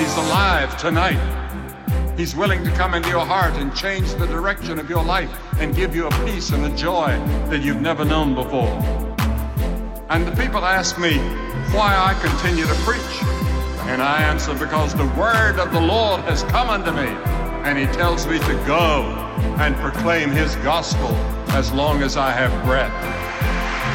He's alive tonight. He's willing to come into your heart and change the direction of your life and give you a peace and a joy that you've never known before. And the people ask me why I continue to preach. And I answer, because the word of the Lord has come unto me, and he tells me to go and proclaim his gospel as long as I have breath.